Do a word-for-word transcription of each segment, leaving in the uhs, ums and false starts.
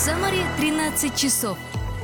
Самаре тринадцать часов.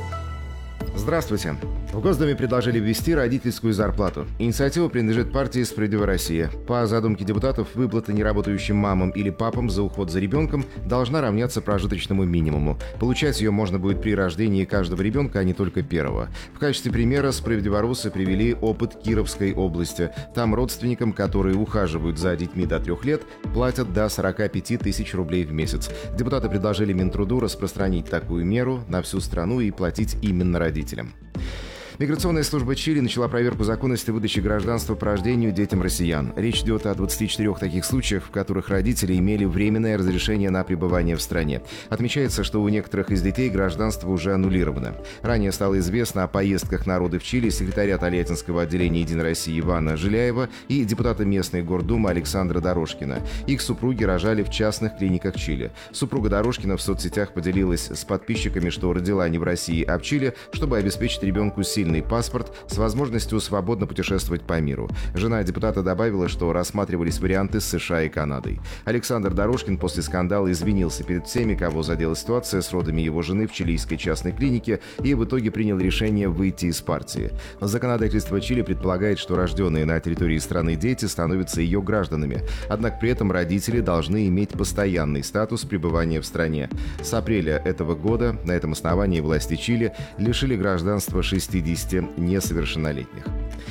Здравствуйте. В Госдуме предложили ввести родительскую зарплату. Инициатива принадлежит партии «Справедливая Россия». По задумке депутатов, выплата неработающим мамам или папам за уход за ребенком должна равняться прожиточному минимуму. Получать ее можно будет при рождении каждого ребенка, а не только первого. В качестве примера справедливорусы привели опыт Кировской области. Там родственникам, которые ухаживают за детьми до трех лет, платят до сорок пять тысяч рублей в месяц. Депутаты предложили Минтруду распространить такую меру на всю страну и платить именно родителям. Миграционная служба Чили начала проверку законности выдачи гражданства по рождению детям россиян. Речь идет о двадцати четырёх таких случаях, в которых родители имели временное разрешение на пребывание в стране. Отмечается, что у некоторых из детей гражданство уже аннулировано. Ранее стало известно о поездках народы в Чили секретаря Тольяттинского отделения «Единой России» Ивана Жиляева и депутата местной Гордумы Александра Дорошкина. Их супруги рожали в частных клиниках Чили. Супруга Дорошкина в соцсетях поделилась с подписчиками, что родила не в России, а в Чили, чтобы обеспечить ребенку сильный паспорт с возможностью свободно путешествовать по миру. Жена депутата добавила, что рассматривались варианты с США и Канадой. Александр Дорошкин после скандала извинился перед всеми, кого задела ситуация с родами его жены в чилийской частной клинике, и в итоге принял решение выйти из партии. Законодательство Чили предполагает, что рожденные на территории страны дети становятся ее гражданами. Однако при этом родители должны иметь постоянный статус пребывания в стране. С апреля этого года на этом основании власти Чили лишили гражданства шестидесяти несовершеннолетних.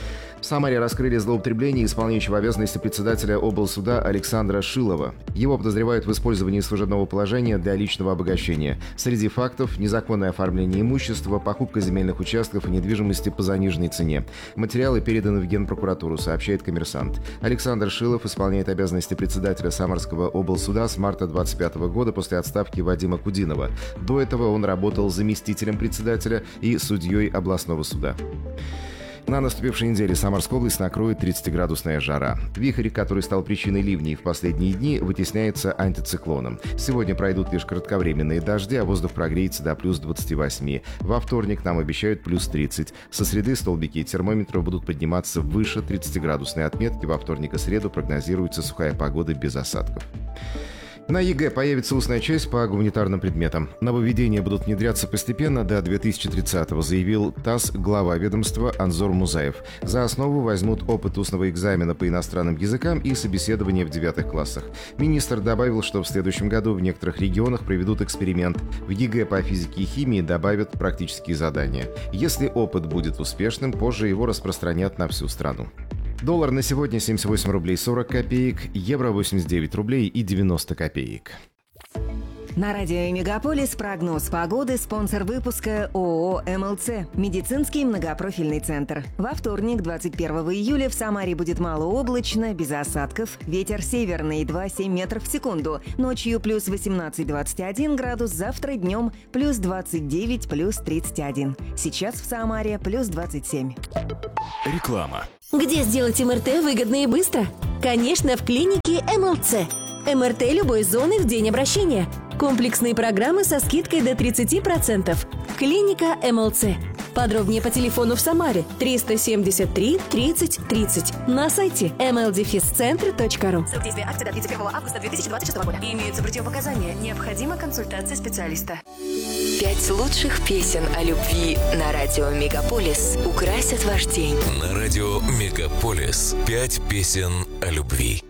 В Самаре раскрыли злоупотребление исполняющего обязанности председателя облсуда Александра Шилова. Его подозревают в использовании служебного положения для личного обогащения. Среди фактов – незаконное оформление имущества, покупка земельных участков и недвижимости по заниженной цене. Материалы переданы в Генпрокуратуру, сообщает «Коммерсант». Александр Шилов исполняет обязанности председателя Самарского облсуда с марта двадцать пятого года после отставки Вадима Кудинова. До этого он работал заместителем председателя и судьей областного суда. На наступившей неделе Самарскую область накроет тридцатиградусная жара. Вихрь, который стал причиной ливней в последние дни, вытесняется антициклоном. Сегодня пройдут лишь кратковременные дожди, а воздух прогреется до плюс двадцати восьми. Во вторник нам обещают плюс тридцать. Со среды столбики термометров будут подниматься выше тридцатиградусной отметки. Во вторник и среду прогнозируется сухая погода без осадков. На ЕГЭ появится устная часть по гуманитарным предметам. Нововведения будут внедряться постепенно до две тысячи тридцатого, заявил ТАСС глава ведомства Анзор Музаев. За основу возьмут опыт устного экзамена по иностранным языкам и собеседование в девятых классах. Министр добавил, что в следующем году в некоторых регионах проведут эксперимент. В ЕГЭ по физике и химии добавят практические задания. Если опыт будет успешным, позже его распространят на всю страну. Доллар на сегодня семьдесят восемь рублей сорок копеек, евро восемьдесят девять рублей и девяносто копеек. На радио «Мегаполис» прогноз погоды, спонсор выпуска ООО «МЛЦ» – медицинский многопрофильный центр. Во вторник, двадцать первого июля, в Самаре будет малооблачно, без осадков, ветер северный два целых семь метров в секунду, ночью плюс восемнадцать - двадцать один градус, завтра днем плюс двадцать девять - плюс тридцать один. Сейчас в Самаре плюс двадцать семь. Реклама. Где сделать МРТ выгодно и быстро? Конечно, в клинике МЛЦ. МРТ любой зоны в день обращения. Комплексные программы со скидкой до тридцати процентов. Клиника МЛЦ. Подробнее по телефону в Самаре триста семьдесят три тридцать тридцать. На сайте эм эл дефис центр точка ру. Срок действия акции до тридцать первого августа две тысячи двадцать шестого года. Имеются противопоказания. Необходима консультация специалиста. Пять лучших песен о любви на радио «Мегаполис» украсят ваш день. На радио «Мегаполис» пять песен о любви.